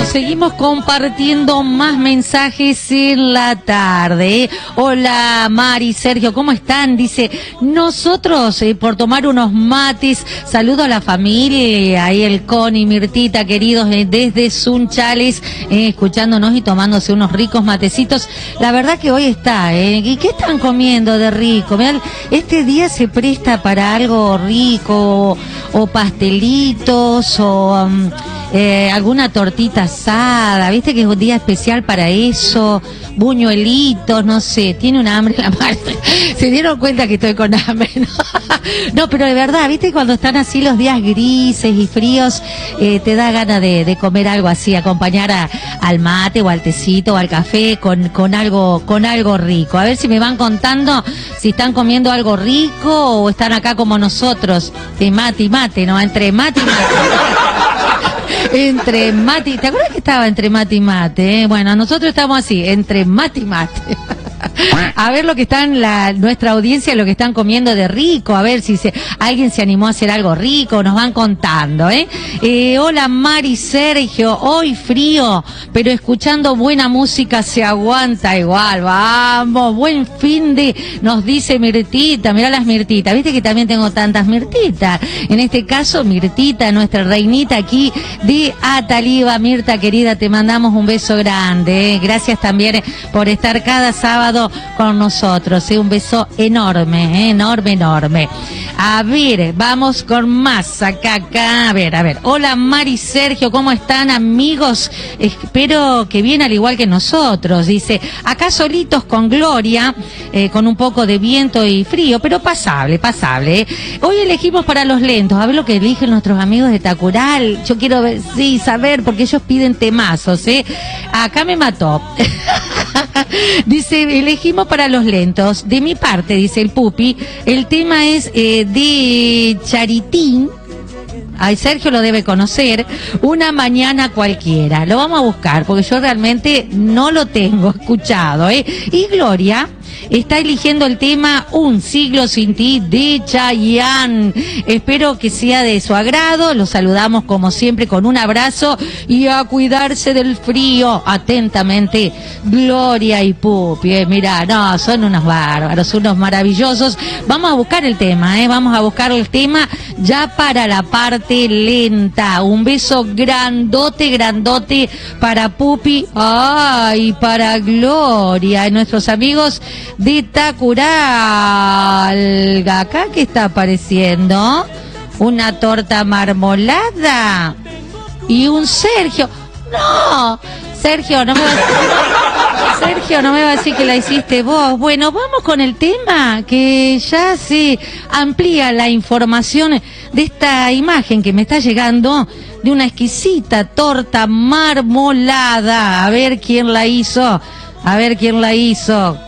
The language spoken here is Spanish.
Seguimos compartiendo más mensajes en la tarde. Hola Mari, Sergio, ¿cómo están? Dice, nosotros por tomar unos mates, saludo a la familia, ahí el Connie, Mirtita, queridos, desde Sunchales, escuchándonos y tomándose unos ricos matecitos. La verdad que hoy está, ¿y qué están comiendo de rico? Mirá, este día se presta para algo rico, o pastelitos, o alguna tortita asada, viste que es un día especial para eso, buñuelitos, no sé, tiene un hambre la madre. Se dieron cuenta que estoy con hambre, ¿no? No, pero de verdad, viste, cuando están así los días grises y fríos, te da ganas de comer algo así, acompañar al mate o al tecito o al café con algo rico. A ver si me van contando si están comiendo algo rico o están acá como nosotros, de mate y mate, ¿no? Entre mate y mate. Entre mate, ¿te acuerdas que estaba entre mate y mate? Bueno, nosotros estamos así, entre mate y mate. A ver lo que están nuestra audiencia, lo que están comiendo de rico, a ver si alguien se animó a hacer algo rico, nos van contando, hola Mari, Sergio, hoy frío, pero escuchando buena música se aguanta igual, vamos, buen fin de, nos dice Mirtita, mirá las Mirtitas, viste que también tengo tantas Mirtitas, en este caso Mirtita, nuestra reinita aquí de Ataliva. Mirta querida, te mandamos un beso grande, gracias también por estar cada sábado con nosotros, un beso enorme, enorme. A ver, vamos con más acá, a ver, hola Mari, Sergio, ¿cómo están amigos? Espero que bien al igual que nosotros, dice, acá solitos con Gloria, con un poco de viento y frío, pero pasable, Hoy elegimos para los lentos, a ver lo que eligen nuestros amigos de Tacural, yo quiero ver, sí, saber, porque ellos piden temazos, acá me mató. Dice, elegimos para los lentos. De mi parte, dice el Pupi, el tema es de Charitín. Ay, Sergio lo debe conocer. Una mañana cualquiera. Lo vamos a buscar, porque yo realmente no lo tengo escuchado, Y Gloria está eligiendo el tema Un siglo sin ti de Chayanne. Espero que sea de su agrado. Los saludamos como siempre con un abrazo y a cuidarse del frío. Atentamente, Gloria y Pupi. Mirá, no, son unos bárbaros, unos maravillosos. Vamos a buscar el tema, vamos a buscar el tema ya para la parte lenta. Un beso grandote para Pupi, ay, para Gloria, y nuestros amigos de Tacural. Acá, ¿qué está apareciendo? Una torta marmolada y un Sergio. No, Sergio, no me va a decir que la hiciste vos. Bueno, vamos con el tema, que ya se amplía la información de esta imagen que me está llegando de una exquisita torta marmolada. A ver quién la hizo.